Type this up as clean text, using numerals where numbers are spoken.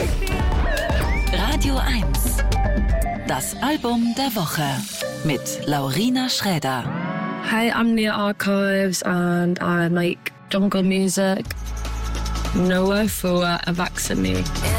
Radio 1. Das Album der Woche mit Laurina Schräder. Hi, I'm Nia Archives and I make jungle music. Noah for a vaccine.